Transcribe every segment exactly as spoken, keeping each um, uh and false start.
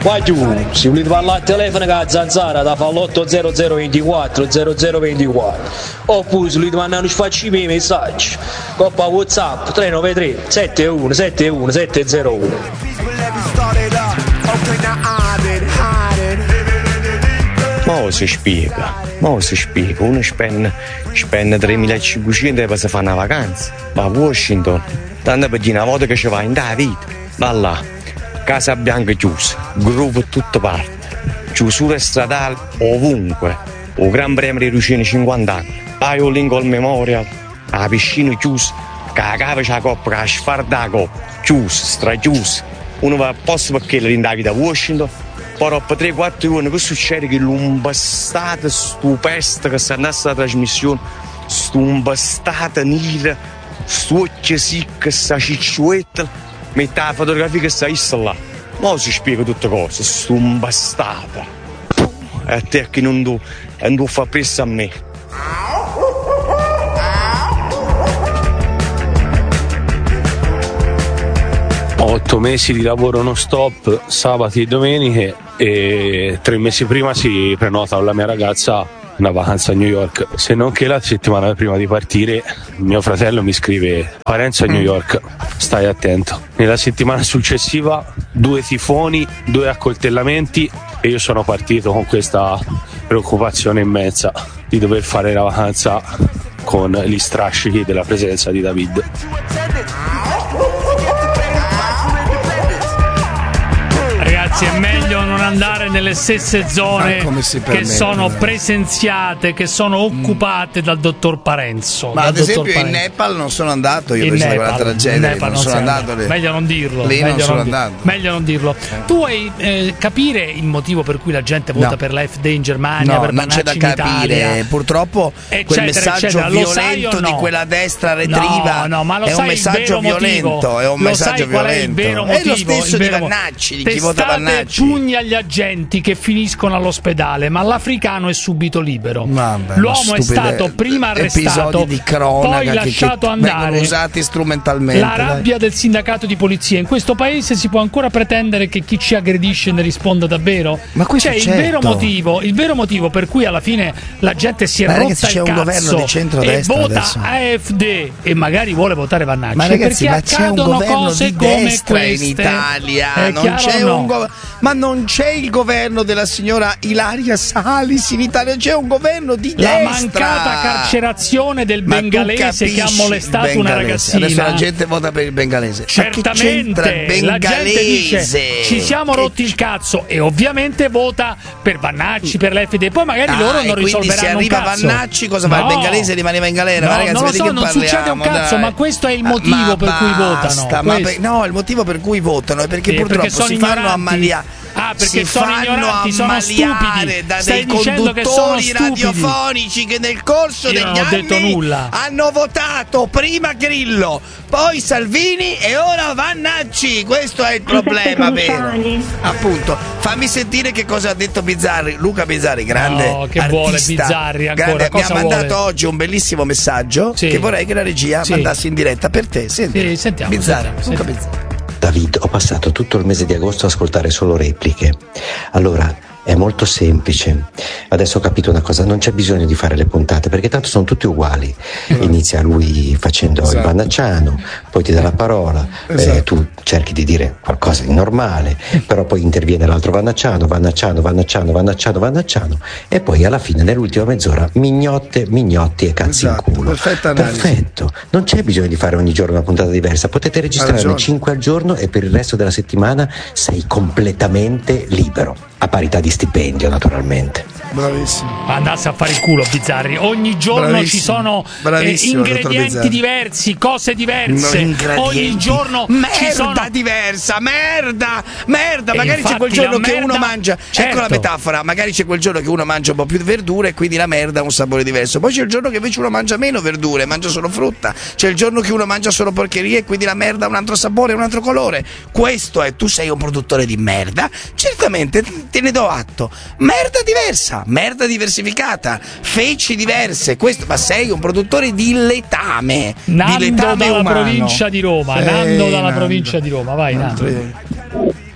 Qua giù, se volete parlare al telefono con la zanzara da fa l'otto zero zero ventiquattro zero zero ventiquattro, oppure se volete mandare un sfaccimi i messaggi coppa WhatsApp tre nove tre sette uno sette uno sette zero uno. Ma si spiega, ma si spiega, uno spende, spende tremilacinquecento euro per si fare una vacanza, va a Washington, tanto per dire una volta che ci va in da vita, va là, Casa Bianca chiusa, gruppo da tutte parti, chiusura stradale ovunque, o Gran Premio di Rucini cinquanta anni, vai o Lincoln Memorial, la piscina chiusa, che la cava c'è la coppa, che la sfarda la coppa, chiusa, strachiusa, uno va apposta perché le in vita a Washington. Però per tre quattro giorni che succede che l'imbastata stupesta che sta andando alla trasmissione, st'imbastata nera, stuocchia sicca, sta cicciuetta, mette la fotografia che sta là. Ma si spiega tutte cose, st'imbastata. E a te che non do, non do fa pressa a me. Otto mesi di lavoro non stop, sabati e domeniche, e tre mesi prima si prenota la mia ragazza una vacanza a New York, se non che la settimana prima di partire mio fratello mi scrive: Parenzo a New York, stai attento. Nella settimana successiva due tifoni, due accoltellamenti e io sono partito con questa preoccupazione immensa di dover fare la vacanza con gli strascichi della presenza di David. Ragazzi, è meglio non andare nelle stesse zone che sono presenziate, che sono occupate dal dottor Parenzo. Ma dal ad esempio Parenzo. in Nepal non sono andato, io in penso Nepal, che quella tragedia non, non sono andato, andato. Meglio non dirlo. Lì meglio non sono non andato. Dir- meglio non dirlo. Tu vuoi eh, capire il motivo per cui la gente vota No. per l'A F D in Germania, No, per non c'è da Banacci in capire. Italia? Purtroppo Eccetera, quel messaggio eccetera. Lo sai violento o no? di quella destra retriva no, no, ma lo è un sai messaggio il vero violento, motivo? è un Lo messaggio sai qual è il violento. vero È lo motivo? stesso Il di vero- Vannacci, di chi vota Testate Vannacci. pugni agli agenti che finiscono all'ospedale, ma l'africano è subito libero. Vabbè, L'uomo è stupide stato prima arrestato, episodi di cronaca poi che- lasciato che andare. vengono usati strumentalmente. La rabbia del sindacato di polizia. In questo paese si può ancora pretendere che chi ci aggredisce ne risponda davvero? Ma questo cioè, certo. il vero motivo, il vero motivo per cui alla fine la gente si è Ma rotta ragazzi, il c'è un cazzo governo di centrodestra e vota adesso. A F D e magari vuole votare Vannacci, Ma ragazzi, perché ma c'è un accadono governo cose di come destra in queste. Italia, È non chiaro c'è o no? un go- ma non c'è il governo della signora Ilaria Salis in Italia, c'è un governo di La destra. mancata carcerazione del Ma tu bengalese che ha capisci molestato il una bengalese? ragazzina. Adesso la gente vota per il bengalese. Ma che c'entra Certamente il la gente dice bengalese? ci siamo Che rotti il cazzo e ovviamente vota per Vannacci, per l'F D, poi magari Ah, loro e non quindi risolveranno se arriva un cazzo. Vannacci cosa fa? No. Il bengalese rimaneva in galera? No, Ma ragazzi, non lo vedi so, che non succede un parliamo, cazzo, dai. ma questo è il Ah, motivo ma per cui basta, votano. ma Questo. per- no, il motivo per cui votano è perché Sì, purtroppo perché sono si fanno ignoranti. ammaliare. Ah, perché si sono fanno ignoranti, sono ammaliare stupidi. da Stai dei dicendo che sono conduttori stupidi. radiofonici che nel corso Io degli non ho detto anni nulla. hanno votato prima Grillo, poi Salvini e ora Vannacci. Questo è il problema vero. Appunto, fammi sentire che cosa ha detto Bizzarri. Luca Bizzarri, grande No, che artista, vuole Bizzarri ancora? grande, mi ha Cosa mandato vuole? oggi un bellissimo messaggio Sì. che vorrei che la regia Sì. mandasse in diretta per te. Senti. Sì, sentiamo, Bizzarri, sentiamo, Luca sentiamo. Bizzarri. David, ho passato tutto il mese di agosto a ascoltare solo repliche. Allora, è molto semplice. Adesso ho capito una cosa, non c'è bisogno di fare le puntate perché tanto sono tutti uguali. Inizia lui facendo Esatto. il vannacciano, poi ti dà la parola, Esatto. eh, tu cerchi di dire qualcosa di normale, però poi interviene l'altro vannacciano, vannacciano, vannacciano, vannacciano, vannacciano e poi alla fine nell'ultima mezz'ora mignotte, mignotti e cazzi Esatto, in culo. perfetta analisi. Perfetto, non c'è bisogno di fare ogni giorno una puntata diversa, potete registrarne ragione. cinque al giorno e per il resto della settimana sei completamente libero, a parità di stipendio naturalmente. Bravissimo. Andasse a fare il culo Bizzarri. Ogni giorno Bravissimo. ci sono eh, Bravissimo, dottor ingredienti Bizzarri. diversi, cose diverse. No, ingredienti. Ogni giorno merda ci sono diversa, merda, merda. E Magari c'è infatti quel giorno la che merda- uno mangia. certo. Ecco la metafora. Magari c'è quel giorno che uno mangia un po' più verdure e quindi la merda ha un sapore diverso. Poi c'è il giorno che invece uno mangia meno verdure, mangia solo frutta. C'è il giorno che uno mangia solo porcherie e quindi la merda ha un altro sapore, un altro colore. Questo è, tu sei un produttore di merda, certamente te ne do atto. Merda diversa, merda diversificata, feci diverse. Questo, ma sei un produttore di letame, Nando di letame dalla umano. provincia di Roma. Sì, Nando dalla Nando. provincia di Roma. Vai, Nando. Nando.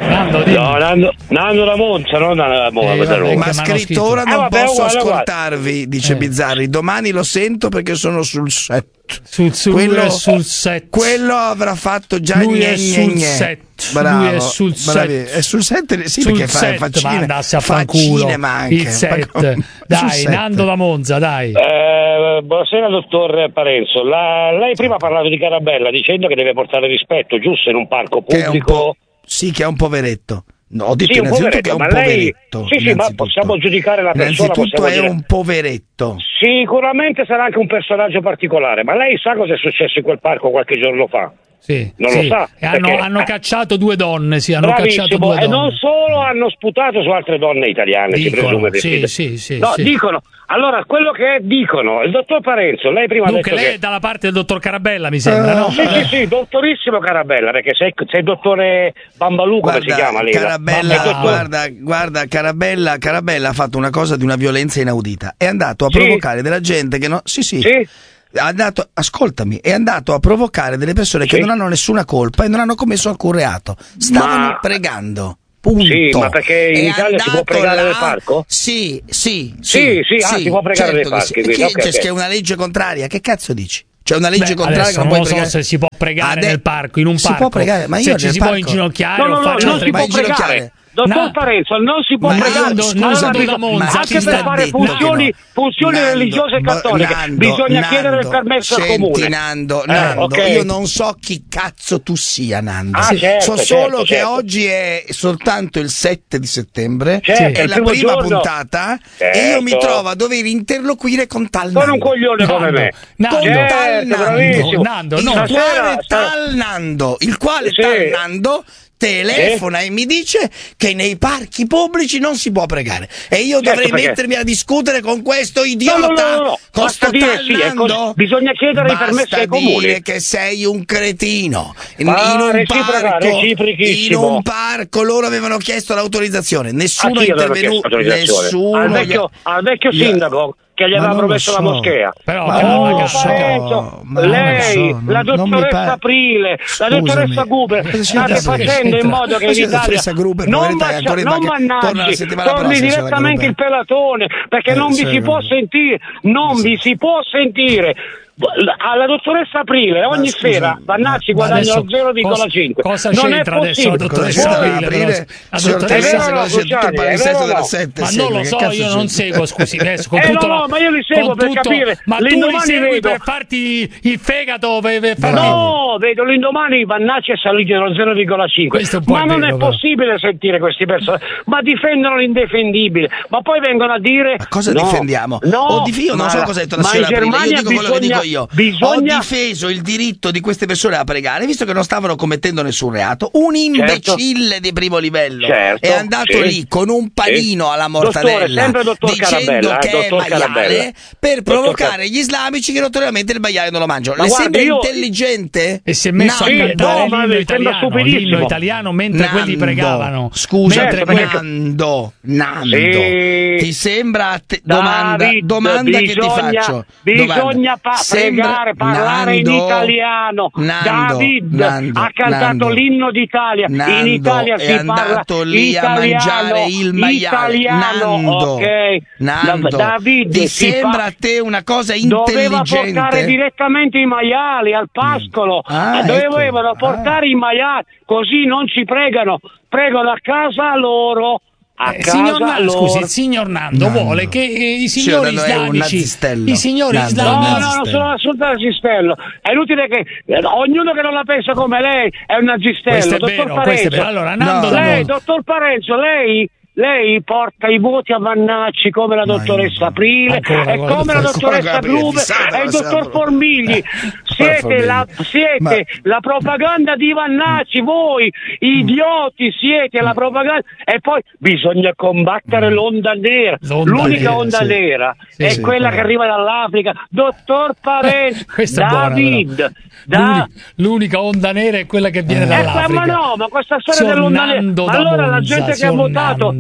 Nando, no, Nando, Nando da Monza, non da Monza. Eh, ma ha scritto ora non eh, vabbè, posso uguale, ascoltarvi, uguale. dice Eh. Bizzarri. Domani lo sento perché sono sul set. Sul, sul, quello, è sul set. Quello avrà fatto già lui gne, è sul gne, gne. set. Bravo, lui è sul bravi. set. È sul set, sì, sul perché set, fa faccine, ma andasse a fanculo. Il set. Dai, set. Nando da Monza, dai. Eh, buonasera dottor Parenzo. La, lei prima ha parlato di Carabella dicendo che deve portare rispetto, giusto, in un parco Che è un pubblico. po', sì, che è un poveretto. No, ho detto Sì, un innanzitutto che è un ma lei- poveretto. Sì, sì, ma possiamo giudicare la persona. Innanzitutto possiamo è dire- un poveretto. Sicuramente sarà anche un personaggio particolare, ma lei sa cosa è successo in quel parco qualche giorno fa? Sì, Non sì. lo sa. E hanno, perché- hanno cacciato due donne, sì, hanno cacciato Bravissimo, due e donne. non solo hanno sputato su altre donne italiane, si Dicono, presume. sì, vestite. sì, sì, no, sì. dicono. Allora, quello che è, dicono, il dottor Parenzo, lei prima Dunque ha detto lei che... è dalla parte del dottor Carabella, mi sembra, no? Sì, sì, sì, dottorissimo Carabella, perché sei, sei il dottore Bambalù, come Guarda, si chiama lì? Carabella, Il dottor- guarda, guarda, Carabella, Carabella ha fatto una cosa di una violenza inaudita. È andato a Sì. provocare della gente che no. Sì, sì. Sì. È andato, ascoltami, è andato a provocare delle persone che Sì. non hanno nessuna colpa e non hanno commesso alcun reato. Stavano Ma- pregando. Punto. Sì, ma perché in È Italia si può andato pregare là- nel parco? Sì, sì, Sì, sì, ah, si può pregare nei certo che parchi, sì. quindi, Che- ok, c'è, ok. c'è una legge contraria, che cazzo dici? C'è una legge Beh, contraria adesso che non non puoi lo so pregare. se si può pregare Ade- nel parco, in un si parco. può pregare, ma io se nel ci si parco- può inginocchiare No, no, o no, fare non altre si può Ma inginocchiare. pregare. Dottor Na- Parenzo, non si può Ma pregare. Nando, Allora, scusa, bisogna- da Monza, ma anche chi per sta fare detto funzioni, che no? funzioni Nando, religiose e ma- cattoliche Nando, bisogna Nando, chiedere il permesso al senti, comune. Nando, Eh, Nando, ok. io non so chi cazzo tu sia, Nando. Ah, certo, so certo, solo che certo. oggi è soltanto il sette di settembre, Certo, è il la primo prima giorno. puntata e io mi Certo. trovo a dover interloquire con tal Sono Nando. un coglione come me. Nando, Con Certo, tal bravissimo. Nando, il no, quale stasera- tal Nando, il quale Sì. tal Nando telefona e mi dice che nei parchi pubblici non si può pregare e io Certo, dovrei perché- mettermi a discutere con questo idiota, No, no, no, no, no. con Basta sto dire tal sì, è così. Nando. Bisogna chiedere i permessi Basta ai comuni. dire che sei un cretino in, Ah, in un reciproca, parco, in reciprochissimo. un parco loro avevano chiesto l'autorizzazione, nessuno A è chi avevano intervenuto, chiesto l'autorizzazione? nessuno Al gli- vecchio, al vecchio gli- sindaco che gli Ma aveva non lo promesso la so. moschea. Però, Ma però, non lo ragazzi, so, Parenzo, ma non lo lei, so, non- la non mi dottoressa pare- Aprile, la Scusami, dottoressa Gruber, cosa c'entra state adesso? facendo in modo che in Cosa c'entra la Italia dottoressa Gruber? non, Poveretta, è maccia- ancora in non vacanza. Torna la mannaggi, settimana torni prossima, signora direttamente il Gruber. pelatone, perché Eh, non vi sì, si può Gruber. sentire, non vi si può sentire. Alla dottoressa Aprile ogni Ma scusa, sera Vannacci ma guadagna adesso lo zero virgola cinque. cosa Non è c'entra adesso la possibile. dottoressa Cosa Aprile? c'entra? però? Aprile? La Signor dottoressa È vero, Teresa, no, cosa c'è? Luciani, Tutto il è palinsesto vero, della no? sette, Ma segue, non lo che so, cazzo io c'è? non seguo, scusi, adesso con Eh, tutto no, no, la- ma io li seguo con per tutto- capire. Ma tu li L'indomani segui vedo- per farti il fegato, per, per farti... No, vedo l'indomani Vannacci è salito dello zero virgola cinque. Questo è un po' Ma è non vero, è però. possibile sentire questi personaggi, ma difendono l'indefendibile. Ma poi vengono a dire Ma cosa no, difendiamo? No, o dif- io non ma- so cosa ha detto la ma in signora Aprile, io Germania dico quello che bisogna- dico io. Bisogna Ho difeso il diritto di queste persone a pregare, visto che non stavano commettendo nessun reato. Un imbecille di primo livello Certo, è andato sì. lì con un panino Sì. alla mortadella, Dottore, sempre dottor dicendo Carabella, eh, che è dottor maiale Carabella. per Dottor provocare Car- gli islamici che notoriamente il maiale non lo mangiano. Ma Le guardi, sembra io- intelligente? E si è messo Nando, a cantare no, ma l'inno mi sembra italiano, stupidissimo. l'inno italiano mentre Nando, quelli pregavano. Scusa, mentre certo, quelli- perché- Nando, Nando, Sì. ti sembra a te- domanda, David, domanda che ti bisogna- faccio? Bisogna pa- Sembra- pregare, parlare in Nando, italiano. Nando, David Nando, ha cantato Nando, l'inno d'Italia. Nando in Italia è si parla andato lì a italiano, mangiare il maiale. italiano, Nando, ok. Nando, David ti si sembra fa- a te una cosa Doveva intelligente? portare direttamente i maiali al pascolo, Ah, dovevano ecco. portare i maiali, così non ci pregano, pregano a casa loro. A Eh, casa signor Nando, loro. scusi, il signor Nando, Nando. vuole che eh, i Signor signori Nando è un islamici, nazistello. i signori Nando, No, un islamici, no, non nazistello. sono assolutamente nazistello. È inutile che eh, ognuno che non la pensa come lei è un nazistello. questo è Dottor vero, Parenzo, questo è vero. Allora, Nando No. da lei, Monza. dottor Parenzo, lei lei porta i voti a Vannacci come la Ma dottoressa io- Aprile Ancora, e ancora, come la ancora, dottoressa ancora, Gruber fissata e il la dottor siamo. Formigli. Siete, Formigli. la, siete Ma- la propaganda di Vannacci, voi idioti siete la propaganda e poi bisogna combattere l'onda nera. L'onda L'unica nera, onda sì. nera Sì, è sì, quella però. che arriva dall'Africa. Dottor Parenzo, Questa è buona, David, però. da, L'uni- l'unica onda nera è quella che viene Eh, eh, dall'Africa. ma no, ma questa storia Signor dell'onda nera. Nando Ma da allora la Monza, gente che ha signor votato, Nando.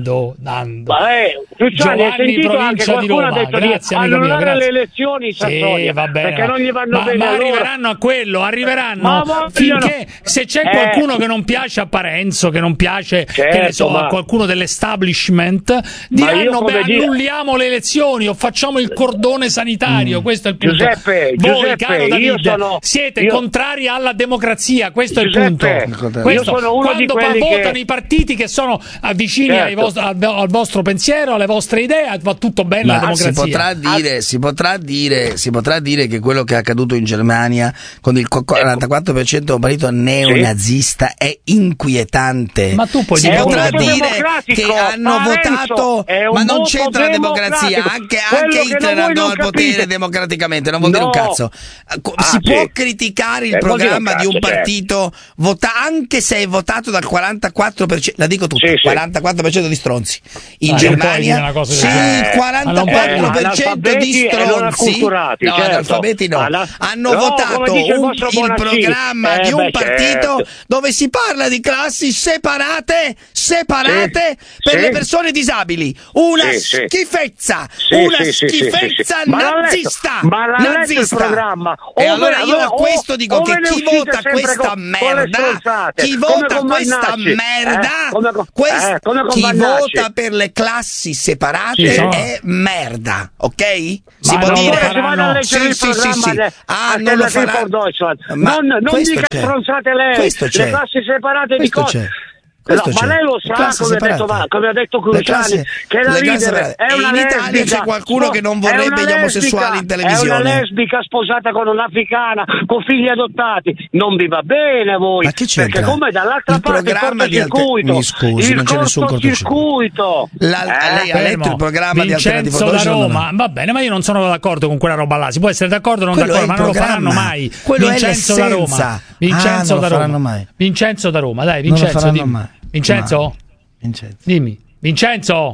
Nando, Nando. Ma eh, Giugiani, hai sentito anche qualcuno ha detto grazie, di amico mio, annullare grazie. le elezioni in Sassonia, sì, va bene, perché non gli vanno ma, bene ma allora. arriveranno a quello, arriveranno Ma vogliono- finché se c'è Eh. qualcuno che non piace a Parenzo, che non piace Certo, che ne so, ma- a qualcuno dell'establishment, io diranno beh come dire- annulliamo le elezioni o facciamo il cordone sanitario, questo è il punto. Giuseppe, Voi, Giuseppe, caro io David, sono- siete io- contrari alla democrazia, questo Giuseppe, è il io punto. Questo, sono uno di quando quelli votano che- i partiti che sono ah, vicini Certo. ai vos- al, al vostro pensiero, alle vostre idee, va tutto bene la Ma democrazia. si potrà dire, si potrà dire, si potrà dire che quello che è accaduto in Germania con il quarantaquattro per cento di un partito neonazista è inquietante. Ma tu puoi si dire potrà quello. dire Democratico, che hanno Parenzo, votato, è un ma non voto c'entra la democrazia, democratico. anche, Quello anche che Hitler voi andò non al potere capite. democraticamente, non vuol dire un No. cazzo. Co- Ah, si sì. può criticare il Eh, vuol dire un programma di un cazzo, certo. partito vota- anche se è votato dal quarantaquattro per cento, la dico tutta, Sì, sì. quarantaquattro per cento di stronzi. In Ah, non puoi dire Germania una cosa del sì, genere. il Eh, quarantaquattro per cento di analfabeti e non stronzi, acculturati, no, certo. analfabeti no, Ana- hanno no, votato come dice il un- vostro il Bonaccini. programma Eh, di un beh, partito certo. dove si parla di classi separate, separate Sì, per sì. le persone disabili. Una Sì, sì. schifezza, Sì, una sì, sì, sì, schifezza sì, sì. Ma l'ha letto- nazista. ma l'ha letto il nazista. programma? E O allora ve- io a o- questo dico o che ve ne chi uscite vota sempre questa con- con le merda, stronzate, chi come vota con questa Vannacci, merda, eh, come con- quest- eh, come con chi Vannacci. vota per le classi separate Sì, sono- è merda, ok? Si Ma può non lo dire Ora si vanno a leggere sì, il sì, sì, programma sì. de- Ah, a non lo Stella farà. for Deutschland. Ma non non questo dica c'è. stronzate lei, Questo c'è. le classi separate Questo di cosa? c'è. Questo No, c'è. ma lei lo Le sa, classi come ha detto, separate. ma- come ha detto Le Cruciani, classi- che la le classi leader separate. è E una in Italia lesbica. c'è qualcuno che non È vorrebbe una gli omosessuali in lesbica, televisione. È una lesbica sposata con un'africana, con figli adottati. Non vi va bene a voi. Ma che c'entra? Perché come dall'altra Il parte il programma di alte- cortocircuito. mi scusi, il non c'è nessun cortocircuito. La- Eh, lei ha letto il programma di Alternative Vincenzo for da Deutschland o no? Roma, va bene, ma io non sono d'accordo con quella roba là. Si può essere d'accordo o non Quello è d'accordo, ma il non lo faranno programma. mai. Quello è Vincenzo da Roma. l'essenza. Vincenzo Ah, non da lo Roma. faranno mai. Vincenzo da Roma, dai, Non lo Vincenzo, faranno dimmi. mai. Vincenzo? Mai. Vincenzo. Dimmi. Vincenzo?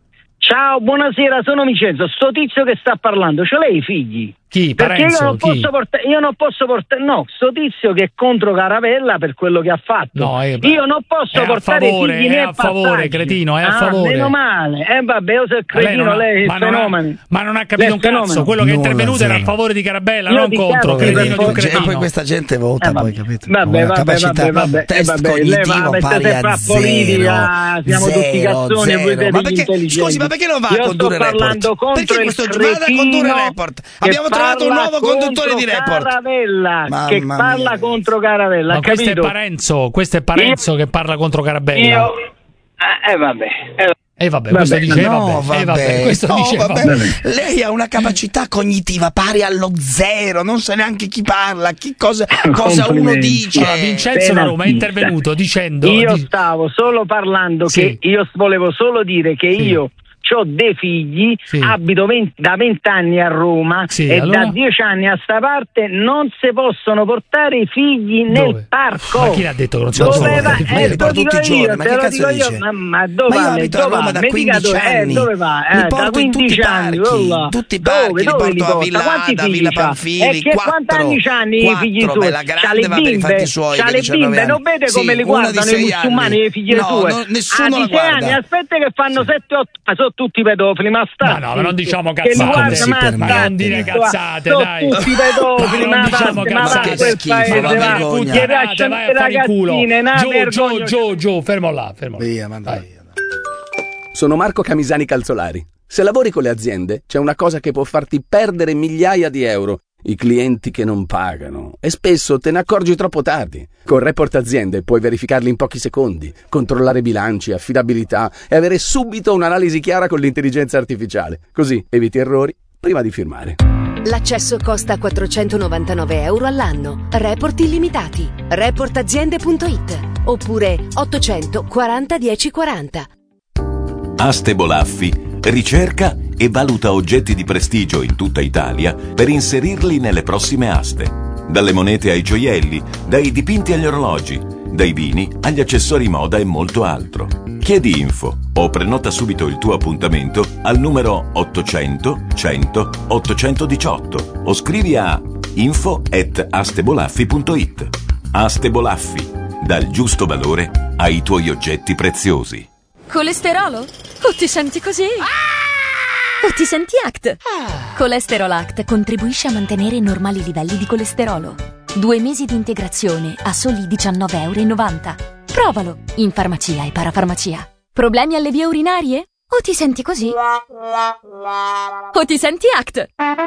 Ciao, buonasera, sono Vincenzo. Sto tizio che sta parlando, c'ha lei i figli? Chi? Perché Parenzo? io non Chi? posso portare, io non posso portare, no, sto tizio che è contro Caravella per quello che ha fatto. No, è- io non posso è a portare favore, i figli è né a favore, passaggi. cretino, è a Ah, favore. meno male. Eh vabbè, io sono il cretino, non ha- lei, è ma, il non ha, fenomeno. ma non ha Lei è capito un il cazzo. fenomeno. Quello che è Nulla, intervenuto era a zero. favore di Carabella, Io non ti contro. chiamo che Cretino di un per- E cretino. poi questa gente vota, Eh, poi vabbè. capito? Vabbè, Con una vabbè, capacità, vabbè, vabbè, test eh, vabbè, lei va cognitivo a mettere pari sempre a a politica, zero, siamo tutti zero, cazzoni e voi zero. siete Ma gli perché, intelligenti. scusi, ma perché non va a Io condurre sto Report? parlando contro Perché il questo vada a condurre cretino Report? che Abbiamo trovato un parla nuovo conduttore contro di Report. Caravella, Mamma che mia. parla contro Caravella, Ma questo è capito? Parenzo, questo è Parenzo che parla contro Carabella. Io eh, eh, vabbè. Eh, E vabbè, Vabbè, questo dice, No, vabbè, eh, vabbè, vabbè, questo no, dice, vabbè. vabbè. Lei ha una capacità cognitiva pari allo zero, non sa neanche chi parla, chi cosa, cosa uno Complimenti. dice. Allora, Vincenzo da Roma è intervenuto dicendo Io di- stavo solo parlando Sì. che io volevo solo dire che Sì. io ho dei figli, Sì. abito venti da vent'anni a Roma Sì, e allora? da dieci anni a sta parte non si possono portare i figli nel Dove? parco. Ma chi l'ha detto che non si Dove possono va? portare i figli? Eh, Io li te lo porto dico tutti i io, giorni, ma te che lo cazzo dico io. dice? Ma, ma dove Ma io va? abito a Dove Roma va? da Mi dica quindici dove- eh, anni. dove va? Li Eh, da porto in tutti i quindici anni, parchi, dove va? tutti i Dove? parchi, li Dove porto li a porta? Villa Quanti Ada, figli Villa c'ha? Panfili, E che quattro, quanti anni c'hanno i figli quattro, suoi? beh, la C'ha grande le va per i bimbe, fatti suoi, c'ha che le diciannove bimbe, anni. non vede Sì, come li una di guardano i sei musulmani anni. le figlie No, sue? no, nessuno Ah, la di sei guarda. anni, aspetta che fanno sette otto, ma sono tutti pedofili, ma sta. Ma no, ma non diciamo Che li cazzate. guarda, si ma permette? sta, Non dire zitto, cazzate, sono dai. tutti pedofili, Ma ma non va, diciamo ma va cazzate. a quel schifo, paese, va, va. vergogna. Che Vai lasciano a le fare in culo. ragazzine, una Giù, giù, vergogna. giù, giù, fermo là, fermo là. Via, manda Vai. via. Sono Marco Camisani Calzolari. Se lavori con le aziende, c'è una cosa che può farti perdere migliaia di euro. I clienti che non pagano. E spesso te ne accorgi troppo tardi. Con Report Aziende puoi verificarli in pochi secondi, controllare bilanci, affidabilità e avere subito un'analisi chiara con l'intelligenza artificiale. Così eviti errori prima di firmare. L'accesso costa quattrocentonovantanove euro all'anno. Report illimitati. report aziende punto it oppure ottocento quaranta dieci quaranta. Aste Bolaffi ricerca e valuta oggetti di prestigio in tutta Italia per inserirli nelle prossime aste. Dalle monete ai gioielli, dai dipinti agli orologi, dai vini agli accessori moda e molto altro. Chiedi info o prenota subito il tuo appuntamento al numero ottocento cento ottocentodiciotto o scrivi a info at astebolaffi punto it. Aste Bolaffi, dal giusto valore ai tuoi oggetti preziosi. Colesterolo? O ti senti così? O ti senti Act? Colesterol Act contribuisce a mantenere normali livelli di colesterolo. Due mesi di integrazione a soli diciannove e novanta euro. Provalo in farmacia e parafarmacia. Problemi alle vie urinarie? O ti senti così? O ti senti Act?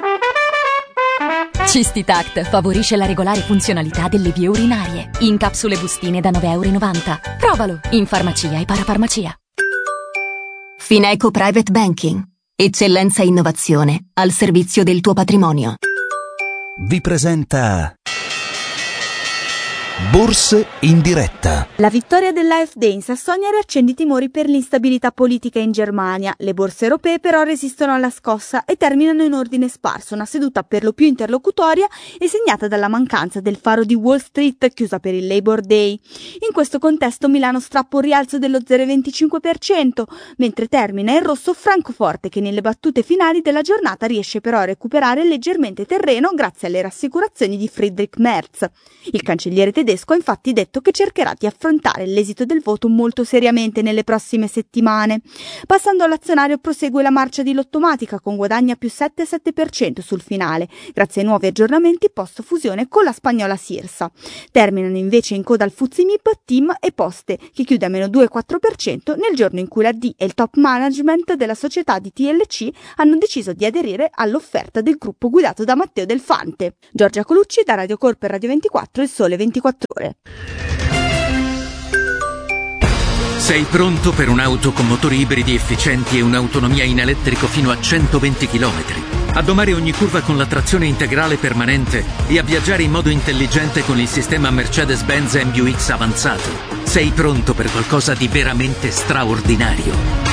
Cistitact favorisce la regolare funzionalità delle vie urinarie. In capsule bustine da nove e novanta euro. Provalo in farmacia e parafarmacia. Fineco Private Banking. Eccellenza e innovazione al servizio del tuo patrimonio. Vi presenta Borse in diretta. La vittoria dell'A F D in Sassonia riaccende i timori per l'instabilità politica in Germania. Le borse europee però resistono alla scossa e terminano in ordine sparso, una seduta per lo più interlocutoria e segnata dalla mancanza del faro di Wall Street chiusa per il Labor Day. In questo contesto Milano strappa un rialzo dello zero virgola venticinque per cento, mentre termina in rosso Francoforte che nelle battute finali della giornata riesce però a recuperare leggermente terreno grazie alle rassicurazioni di Friedrich Merz. Il cancelliere tedesco ha infatti detto che cercherà di affrontare l'esito del voto molto seriamente nelle prossime settimane. Passando all'azionario prosegue la marcia di Lottomatica con guadagni a più sette virgola sette per cento sul finale, grazie ai nuovi aggiornamenti post fusione con la spagnola Sirsa. Terminano invece in coda al F T S E M I P, Team e Poste, che chiude a meno due virgola quattro per cento nel giorno in cui la D e il top management della società di T L C hanno deciso di aderire all'offerta del gruppo guidato da Matteo Del Fante. Giorgia Colucci da Radio Corp e Radio ventiquattro, Il Sole ventiquattro Ore. Sei pronto per un'auto con motori ibridi efficienti e un'autonomia in elettrico fino a centoventi chilometri? A domare ogni curva con la trazione integrale permanente e a viaggiare in modo intelligente con il sistema Mercedes-Benz M B U X avanzato? Sei pronto per qualcosa di veramente straordinario?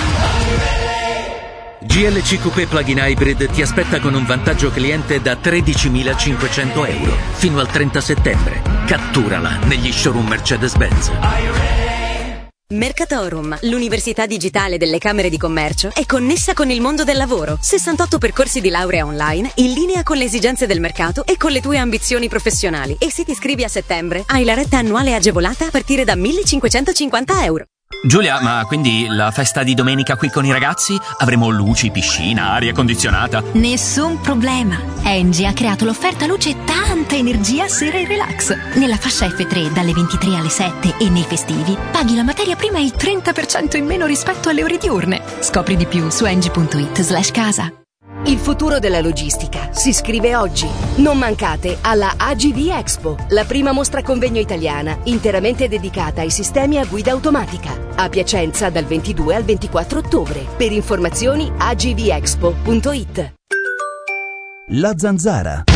G L C Coupé Plug-in Hybrid ti aspetta con un vantaggio cliente da tredicimilacinquecento euro fino al trenta settembre. Catturala negli showroom Mercedes-Benz. Mercatorum, l'università digitale delle Camere di Commercio, è connessa con il mondo del lavoro. sessantotto percorsi di laurea online in linea con le esigenze del mercato e con le tue ambizioni professionali. E se ti iscrivi a settembre, hai la retta annuale agevolata a partire da millecinquecentocinquanta euro. Giulia, ma quindi la festa di domenica qui con i ragazzi? Avremo luci, piscina, aria condizionata? Nessun problema. Engie ha creato l'offerta luce e tanta energia sera e relax. Nella fascia F tre dalle ventitré alle sette e nei festivi paghi la materia prima il trenta per cento in meno rispetto alle ore diurne. Scopri di più su engie punto it slash casa. Il futuro della logistica si scrive oggi. Non mancate alla A G V Expo, la prima mostra convegno italiana interamente dedicata ai sistemi a guida automatica. A Piacenza dal ventidue al ventiquattro ottobre. Per informazioni a g v expo punto it. La Zanzara.